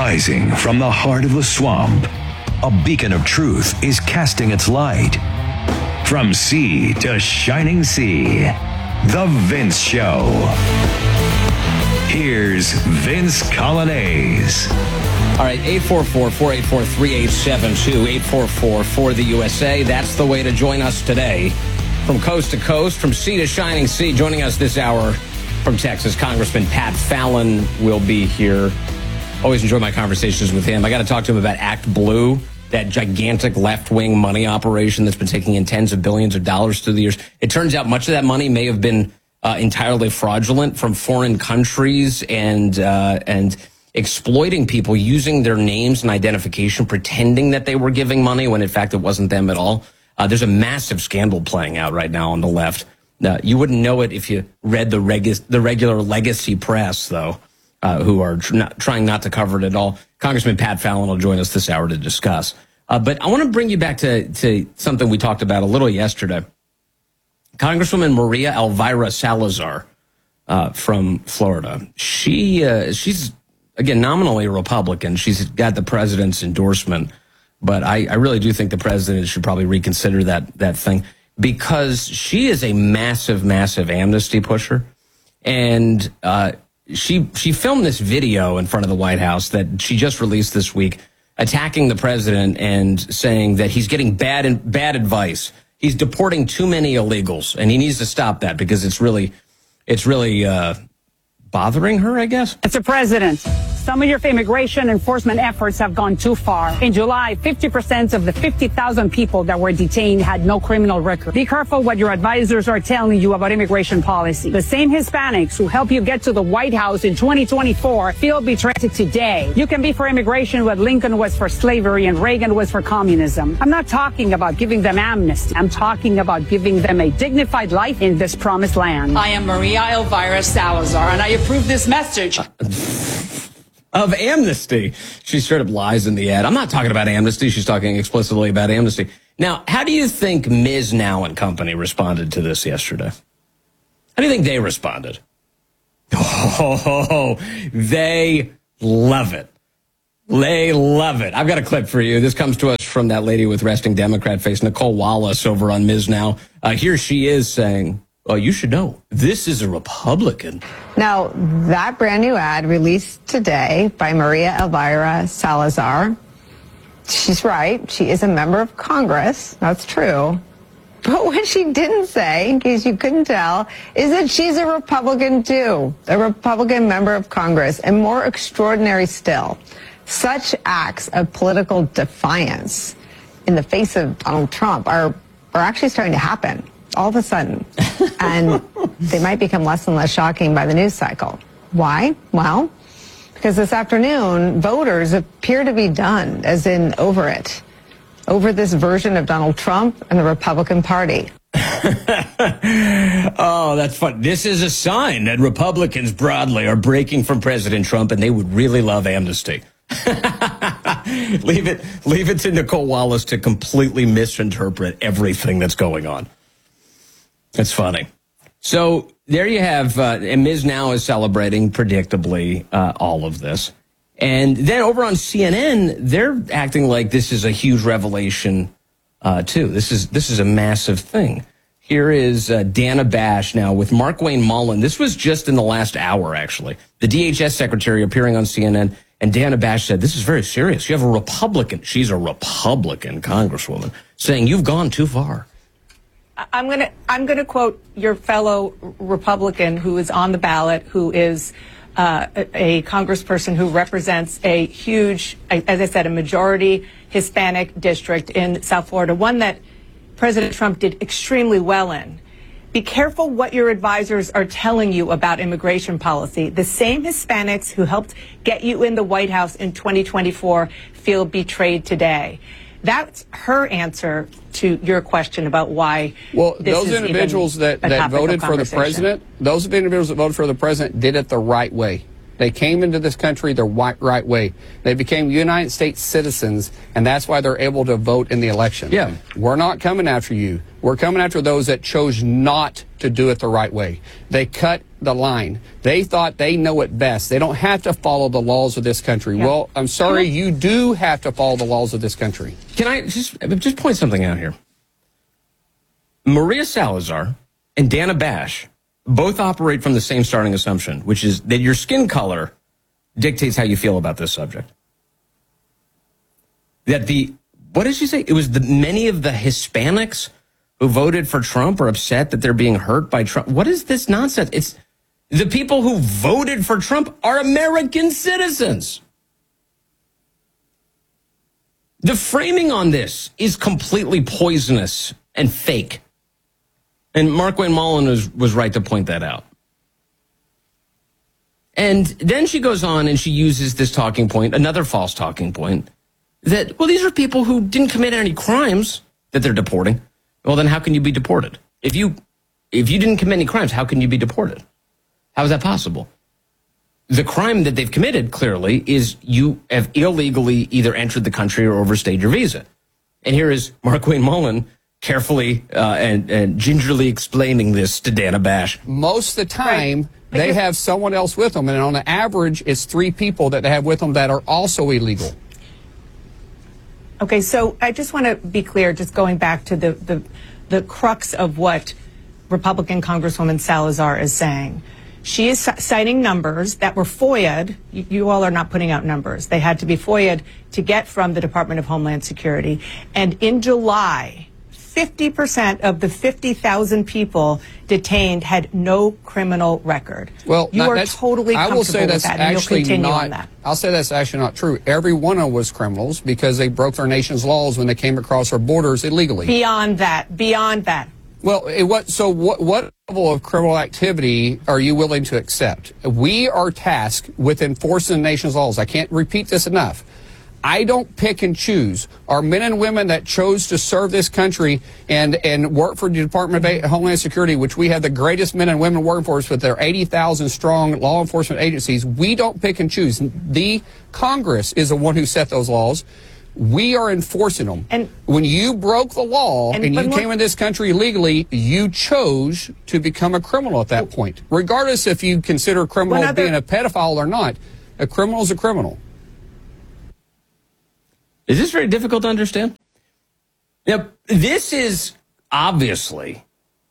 Rising from the heart of the swamp, a beacon of truth is casting its light. From sea to shining sea, The Vince Show. Here's Vince Coglianese. All right, 844-484-3872, 844-4-the-USA. That's the way to join us today. From coast to coast, from sea to shining sea. Joining us this hour from Texas, Congressman Pat Fallon will be here. Always enjoy my conversations with him. I got to talk to him about Act Blue, that gigantic left-wing money operation that's been taking in tens of billions of dollars through the years. It turns out much of that money may have been entirely fraudulent from foreign countries and exploiting people using their names and identification, pretending that they were giving money when in fact it wasn't them at all. There's a massive scandal playing out right now on the left. You wouldn't know it if you read the regular legacy press, though, who are trying not to cover it at all. Congressman Pat Fallon will join us this hour to discuss. But I want to bring you back to something we talked about a little yesterday. Congresswoman Maria Elvira Salazar from Florida. She's, again, nominally a Republican. She's got the president's endorsement. But I really do think the president should probably reconsider that thing, because she is a massive, massive amnesty pusher. And she filmed this video in front of the White House that she just released this week, attacking the president and saying that he's getting bad advice. He's deporting too many illegals, and he needs to stop that because it's really bothering her, I guess. Mr. President, some of your immigration enforcement efforts have gone too far. In July, 50% of the 50,000 people that were detained had no criminal record. Be careful what your advisors are telling you about immigration policy. The same Hispanics who help you get to the White House in 2024 feel betrayed today. You can be for immigration what Lincoln was for slavery and Reagan was for communism. I'm not talking about giving them amnesty. I'm talking about giving them a dignified life in this promised land. I am Maria Elvira Salazar, and I approve this message of amnesty. She straight up lies in the ad. I'm not talking about amnesty. She's talking explicitly about amnesty. Now, how do you think Ms. Now and company responded to this yesterday? How do you think they responded? Oh, they love it. They love it. I've got a clip for you. This comes to us from that lady with resting Democrat face, Nicole Wallace, over on Ms. Now. Here she is saying, well, you should know, this is a Republican. Now, that brand new ad released today by Maria Elvira Salazar, she's right. She is a member of Congress. That's true. But what she didn't say, in case you couldn't tell, is that she's a Republican too, a Republican member of Congress. And more extraordinary still, such acts of political defiance in the face of Donald Trump are actually starting to happen all of a sudden, and they might become less and less shocking by the news cycle. Why? Well, because this afternoon, voters appear to be done, as in over it, over this version of Donald Trump and the Republican Party. Oh, that's fun. This is a sign that Republicans broadly are breaking from President Trump, and they would really love amnesty. Leave it to Nicole Wallace to completely misinterpret everything that's going on. It's funny. So there you have, and Ms. Now is celebrating, predictably, all of this. And then over on CNN, they're acting like this is a huge revelation, too. This is a massive thing. Here is Dana Bash now with Markwayne Mullin. This was just in the last hour, actually. The DHS secretary appearing on CNN, and Dana Bash said, this is very serious. You have a Republican, she's a Republican congresswoman, saying you've gone too far. I'm gonna quote your fellow Republican who is on the ballot, who is a congressperson who represents a huge, as I said, a majority Hispanic district in South Florida, one that President Trump did extremely well in. Be careful what your advisors are telling you about immigration policy. The same Hispanics who helped get you in the White House in 2024 feel betrayed today. That's her answer to your question about why. Well, those individuals that voted for the president, those individuals that voted for the president did it the right way. They came into this country the right way. They became United States citizens, and that's why they're able to vote in the election. Yeah. We're not coming after you. We're coming after those that chose not to do it the right way. They cut the line. They thought they know it best. They don't have to follow the laws of this country. Yeah. Well, I'm sorry, you do have to follow the laws of this country. Can I just point something out here? Maria Salazar and Dana Bash both operate from the same starting assumption, which is that your skin color dictates how you feel about this subject. That what did she say? It was many of the Hispanics who voted for Trump are upset that they're being hurt by Trump. What is this nonsense? It's the people who voted for Trump are American citizens. The framing on this is completely poisonous and fake. And Markwayne Mullin was right to point that out. And then she goes on and she uses this talking point, another false talking point, that, well, these are people who didn't commit any crimes that they're deporting. Well, then how can you be deported? If you didn't commit any crimes, how can you be deported? How is that possible? The crime that they've committed, clearly, is you have illegally either entered the country or overstayed your visa. And here is Markwayne Mullin carefully and gingerly explaining this to Dana Bash. Most of the time, they have someone else with them, and on the average, it's 3 people that they have with them that are also illegal. Okay, so I just want to be clear, just going back to the crux of what Republican Congresswoman Salazar is saying. She is citing numbers that were FOIA'd. You all are not putting out numbers. They had to be FOIA'd to get from the Department of Homeland Security. And in July, 50% of the 50,000 people detained had no criminal record. Well, you are totally comfortable with that, and you'll continue on that. I'll say that's actually not true. Every one of them was criminals because they broke their nation's laws when they came across our borders illegally. Beyond that. Well, what level of criminal activity are you willing to accept? We are tasked with enforcing the nation's laws. I can't repeat this enough. I don't pick and choose. Our men and women that chose to serve this country and work for the Department of Homeland Security, which we have the greatest men and women working for us with their 80,000 strong law enforcement agencies, we don't pick and choose. The Congress is the one who set those laws. We are enforcing them. And when you broke the law and you came in this country illegally, you chose to become a criminal at that point. Regardless if you consider a criminal being a pedophile or not, a criminal is a criminal. Is this very difficult to understand? Now, this is obviously,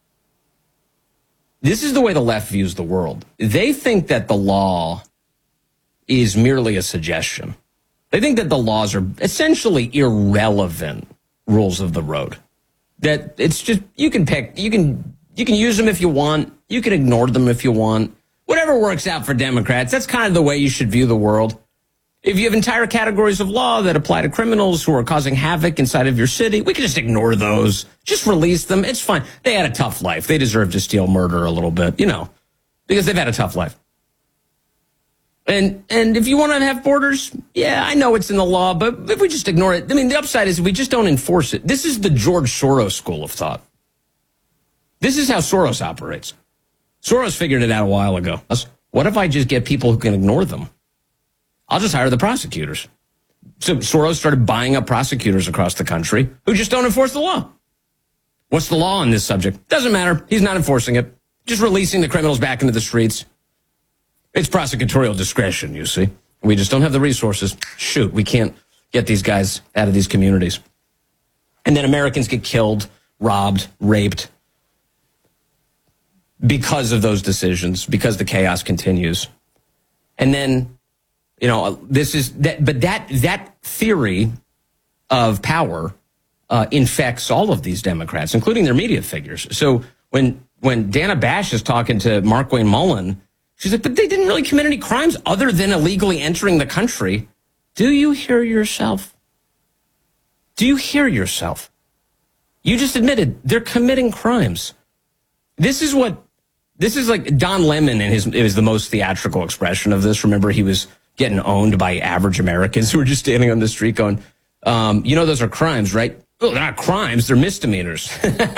this is the way the left views the world. They think that the law is merely a suggestion. They think that the laws are essentially irrelevant rules of the road. That it's just, you can pick, you can use them if you want. You can ignore them if you want. Whatever works out for Democrats, that's kind of the way you should view the world. If you have entire categories of law that apply to criminals who are causing havoc inside of your city, we can just ignore those. Just release them. It's fine. They had a tough life. They deserve to steal murder a little bit, because they've had a tough life. And if you want to have borders, yeah, I know it's in the law, but if we just ignore it, the upside is we just don't enforce it. This is the George Soros school of thought. This is how Soros operates. Soros figured it out a while ago. What if I just get people who can ignore them? I'll just hire the prosecutors. So Soros started buying up prosecutors across the country who just don't enforce the law. What's the law on this subject? Doesn't matter. He's not enforcing it. Just releasing the criminals back into the streets. It's prosecutorial discretion, you see. We just don't have the resources. Shoot, we can't get these guys out of these communities. And then Americans get killed, robbed, raped because of those decisions, because the chaos continues. And then, this is that, but that theory of power infects all of these Democrats, including their media figures. So when Dana Bash is talking to Markwayne Mullin, she's like, but they didn't really commit any crimes other than illegally entering the country. Do you hear yourself? Do you hear yourself? You just admitted they're committing crimes. This is like Don Lemon, and it was the most theatrical expression of this. Remember, he was getting owned by average Americans who were just standing on the street going, those are crimes, right? Oh, they're not crimes, they're misdemeanors.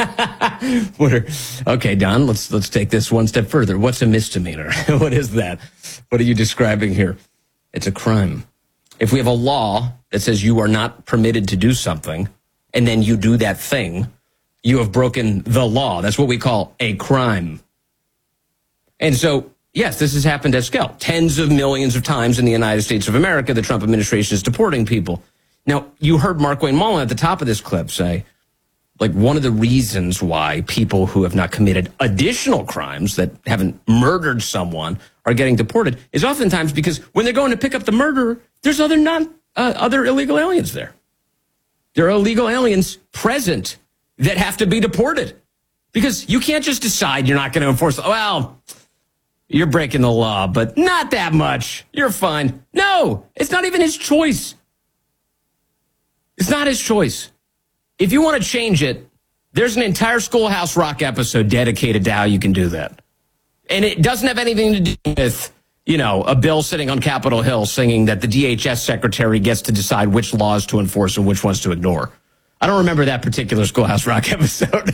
Okay, Don, let's take this one step further. What's a misdemeanor? What is that? What are you describing here? It's a crime. If we have a law that says you are not permitted to do something, and then you do that thing, you have broken the law. That's what we call a crime. And so, yes, this has happened at scale. Tens of millions of times in the United States of America, the Trump administration is deporting people. Now, you heard Markwayne Mullin at the top of this clip say, like, one of the reasons why people who have not committed additional crimes, that haven't murdered someone, are getting deported is oftentimes because when they're going to pick up the murderer, there's other illegal aliens there. There are illegal aliens present that have to be deported because you can't just decide you're not going to enforce. Well, you're breaking the law, but not that much. You're fine. No, it's not even his choice. It's not his choice. If you want to change it, there's an entire Schoolhouse Rock episode dedicated to how you can do that. And it doesn't have anything to do with, a bill sitting on Capitol Hill singing that the DHS secretary gets to decide which laws to enforce and which ones to ignore. I don't remember that particular Schoolhouse Rock episode.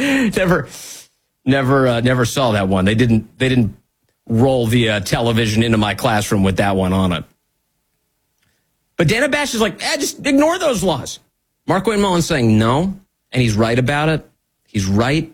Never saw that one. They didn't roll the television into my classroom with that one on it. But Dana Bash is like, just ignore those laws. Markwayne Mullin's saying no, and he's right about it. He's right.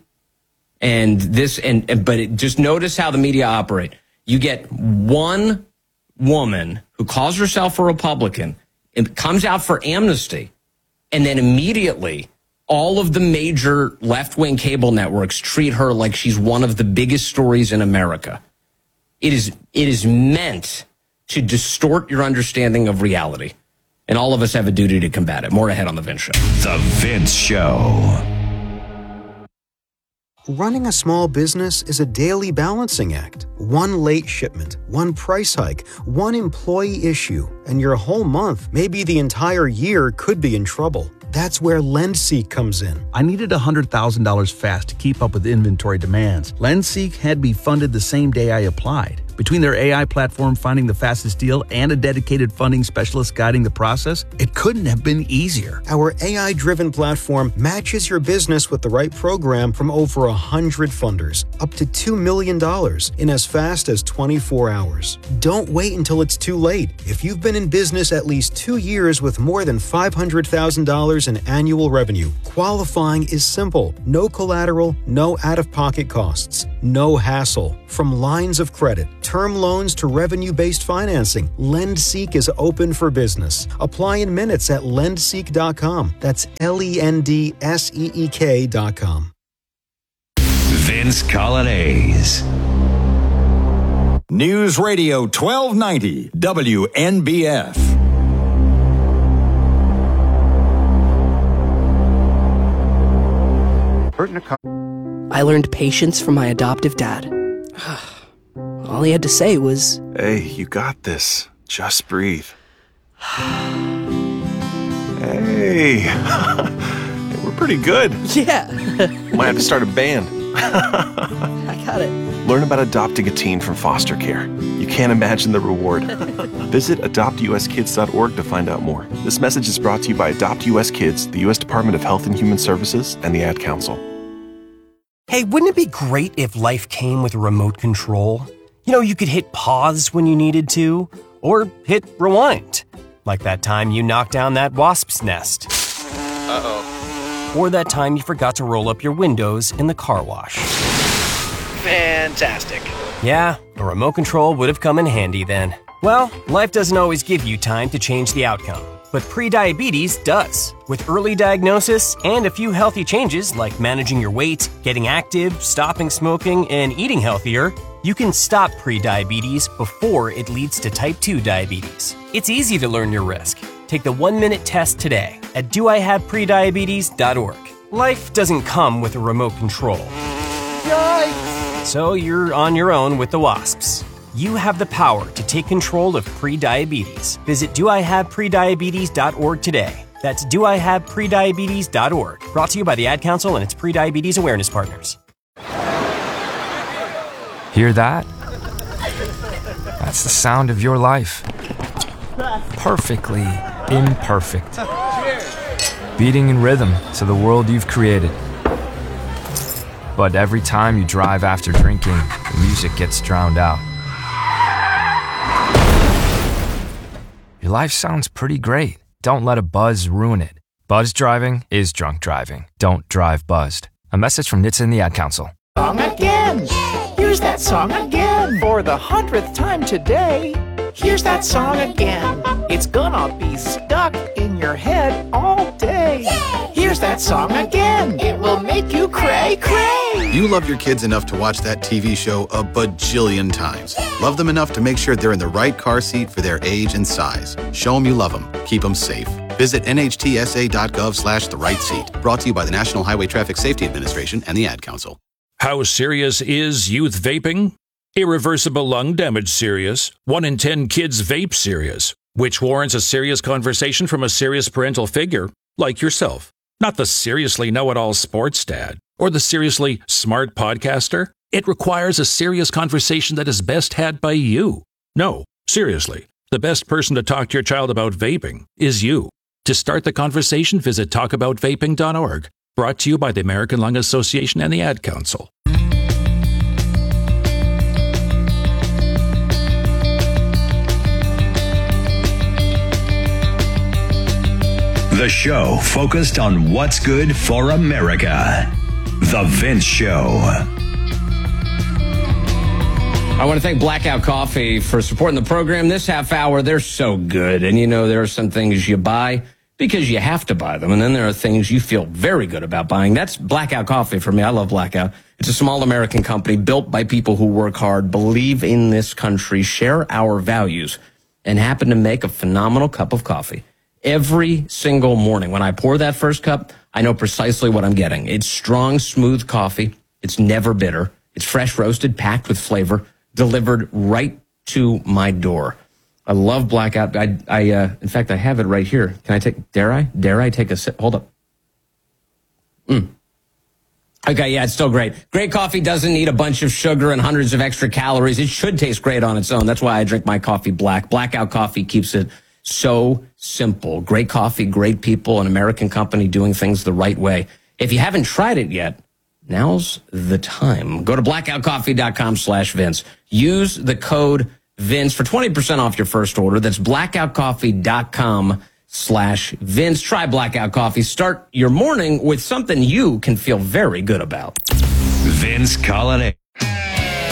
But just notice how the media operate. You get one woman who calls herself a Republican and comes out for amnesty, and then immediately all of the major left-wing cable networks treat her like she's one of the biggest stories in America. It is meant to distort your understanding of reality. And all of us have a duty to combat it. More ahead on The Vince Show. The Vince Show. Running a small business is a daily balancing act. One late shipment, one price hike, one employee issue, and your whole month, maybe the entire year, could be in trouble. That's where LendSeek comes in. I needed $100,000 fast to keep up with inventory demands. LendSeek had me funded the same day I applied. Between their AI platform finding the fastest deal and a dedicated funding specialist guiding the process, it couldn't have been easier. Our AI-driven platform matches your business with the right program from over 100 funders, up to $2 million in as fast as 24 hours. Don't wait until it's too late. If you've been in business at least 2 years with more than $500,000 in annual revenue, qualifying is simple. No collateral, no out-of-pocket costs, no hassle. From lines of credit, term loans to revenue-based financing, LendSeek is open for business. Apply in minutes at lendseek.com. That's LENDSEEK.com. Vince Colonnese. News Radio 1290 WNBF. I learned patience from my adoptive dad. All he had to say was, "Hey, you got this. Just breathe." Hey, we're pretty good. Yeah. Might have to start a band. I got it. Learn about adopting a teen from foster care. You can't imagine the reward. Visit adoptuskids.org to find out more. This message is brought to you by Adopt US Kids, the U.S. Department of Health and Human Services, and the Ad Council. Hey, wouldn't it be great if life came with a remote control? You could hit pause when you needed to, or hit rewind. Like that time you knocked down that wasp's nest. Uh-oh. Or that time you forgot to roll up your windows in the car wash. Fantastic. Yeah, a remote control would have come in handy then. Well, life doesn't always give you time to change the outcome, but prediabetes does. With early diagnosis and a few healthy changes like managing your weight, getting active, stopping smoking, and eating healthier, you can stop prediabetes before it leads to type 2 diabetes. It's easy to learn your risk. Take the 1-minute test today at doihaveprediabetes.org. Life doesn't come with a remote control. Yikes! So you're on your own with the wasps. You have the power to take control of prediabetes. Visit doihaveprediabetes.org today. That's doihaveprediabetes.org. Brought to you by the Ad Council and its Prediabetes Awareness Partners. Hear that? That's the sound of your life. Perfectly imperfect. beating in rhythm to the world you've created. But every time you drive after drinking, the music gets drowned out. Your life sounds pretty great. Don't let a buzz ruin it. Buzz driving is drunk driving. Don't drive buzzed. A message from NHTSA and the Ad Council. Song again. Here's that song again. For the 100th time today. Here's that song again. It's gonna be stuck in your head all day. Here's that song again. It will make you cray cray. You love your kids enough to watch that TV show a bajillion times. Love them enough to make sure they're in the right car seat for their age and size. Show them you love them. Keep them safe. Visit nhtsa.gov/the-right-seat. Brought to you by the National Highway Traffic Safety Administration and the Ad Council. How serious is youth vaping? Irreversible lung damage serious. 1 in 10 kids vape serious, which warrants a serious conversation from a serious parental figure like yourself. Not the seriously know-it-all sports dad or the seriously smart podcaster. It requires a serious conversation that is best had by you. No, seriously, the best person to talk to your child about vaping is you. To start the conversation, visit talkaboutvaping.org. Brought to you by the American Lung Association and the Ad Council. The show focused on what's good for America. The Vince Show. I want to thank Blackout Coffee for supporting the program this half hour. They're so good. And you know, there are some things you buy because you have to buy them. And then there are things you feel very good about buying. That's Blackout Coffee for me. I love Blackout. It's a small American company built by people who work hard, believe in this country, share our values, and happen to make a phenomenal cup of coffee. Every single morning when I pour that first cup, I know precisely what I'm getting. It's strong, smooth coffee. It's never bitter. It's fresh roasted, packed with flavor, delivered right to my door. I love Blackout. In fact, I have it right here. Can I dare I take a sip? Hold up. Okay, yeah, it's still great. Great coffee doesn't need a bunch of sugar and hundreds of extra calories. It should taste great on its own. That's why I drink my coffee black. Blackout Coffee keeps it so simple. Great coffee, great people, an American company doing things the right way. If you haven't tried it yet, now's the time. Go to blackoutcoffee.com/Vince. Use the code Vince for 20% off your first order. That's blackoutcoffee.com/Vince. Try Blackout Coffee. Start your morning with something you can feel very good about. Vince Coglianese.